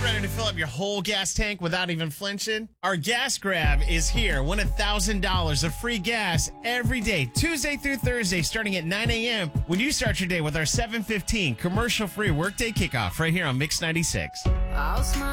Ready to fill up your whole gas tank without even flinching? Our gas grab is here. Win $1,000 of free gas every day, Tuesday through Thursday, starting at 9 a.m. when you start your day with our 7:15 commercial-free workday kickoff right here on Mix 96. I'll smile.